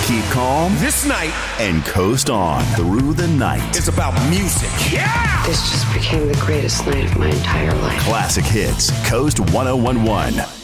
Keep calm This night and coast on through the night. is about music. Yeah! This just became the greatest night of my entire life. Classic hits, Coast 1011.